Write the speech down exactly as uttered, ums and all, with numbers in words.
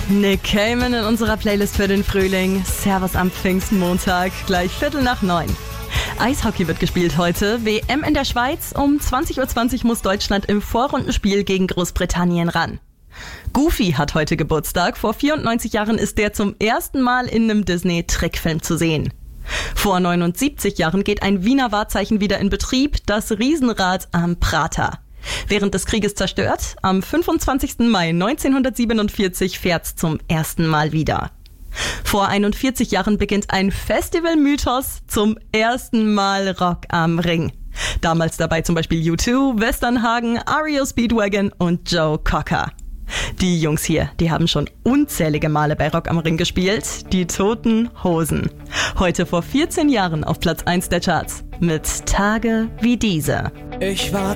Nick Cayman in unserer Playlist für den Frühling. Servus am Pfingstmontag, gleich Viertel nach neun. Eishockey wird gespielt heute. W M in der Schweiz. Um zwanzig Uhr zwanzig muss Deutschland im Vorrundenspiel gegen Großbritannien ran. Goofy hat heute Geburtstag. Vor vierundneunzig Jahren ist der zum ersten Mal in einem Disney-Trickfilm zu sehen. Vor neunundsiebzig Jahren geht ein Wiener Wahrzeichen wieder in Betrieb, das Riesenrad am Prater. Während des Krieges zerstört, am fünfundzwanzigsten Mai neunzehnhundertsiebenundvierzig fährt's zum ersten Mal wieder. Vor einundvierzig Jahren beginnt ein Festival-Mythos, zum ersten Mal Rock am Ring. Damals dabei zum Beispiel U zwei, Westernhagen, R E O Speedwagon und Joe Cocker. Die Jungs hier, die haben schon unzählige Male bei Rock am Ring gespielt, die Toten Hosen. Heute vor vierzehn Jahren auf Platz eins der Charts mit Tage wie diese. Ich war